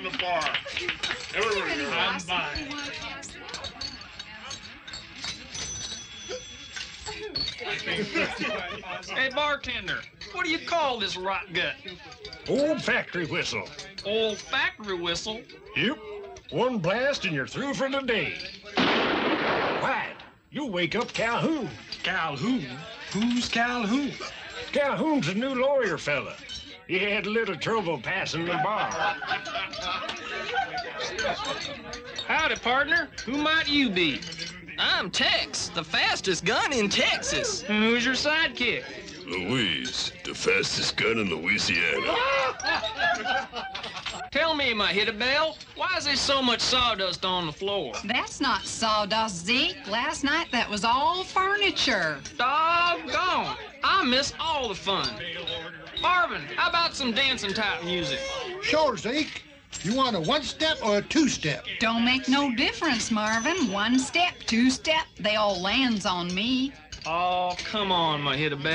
on the bar. Everybody, I'm buying. Hey, bartender, what do you call this rot gut? Old factory whistle. Old factory whistle? Yep. One blast and you're through for the day. Wyatt, you'll wake up Calhoun. Calhoun? Who's Calhoun? Calhoun's a new lawyer fella. He had a little trouble passing the bar. Howdy, partner. Who might you be? I'm Tex, the fastest gun in Texas. And who's your sidekick? Louise, the fastest gun in Louisiana. Tell me, my hit-a-bell, why is there so much sawdust on the floor? That's not sawdust, Zeke. Last night that was all furniture. Doggone! I miss all the fun. Marvin, how about some dancing type music? Sure, Zeke. You want a one-step or a two-step? Don't make no difference, Marvin. One step, two step, they all lands on me. Oh, come on, my hit-a-bell.